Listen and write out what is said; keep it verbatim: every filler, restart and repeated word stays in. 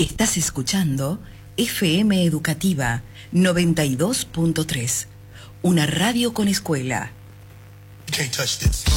Estás escuchando F M Educativa noventa y dos punto tres, una radio con escuela. You can't touch this.